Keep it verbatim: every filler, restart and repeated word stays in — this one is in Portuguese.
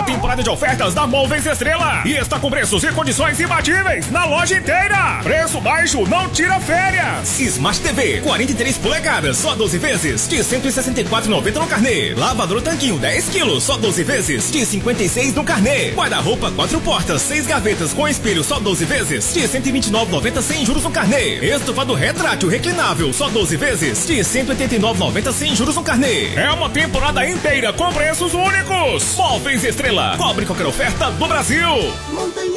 temporada de ofertas da Móveis Estrela e está com preços e condições imbatíveis na loja inteira. Preço baixo não tira férias. Smart T V quarenta e três polegadas, só doze vezes de cento e sessenta e quatro reais e noventa centavos no carnê. Lavador Tanquinho dez quilos, só doze vezes de cinquenta e seis reais no carnê. Guarda-roupa quatro portas, seis gavetas com espelho, só doze vezes de cento e vinte e nove reais e noventa centavos sem juros no carnê. Estofado retrátil reclinável, só doze vezes de cento e oitenta e nove reais e noventa centavos sem juros no carnê. É uma temporada inteira com preços únicos. Móveis Estrela, cobre qualquer oferta do Brasil. Montanha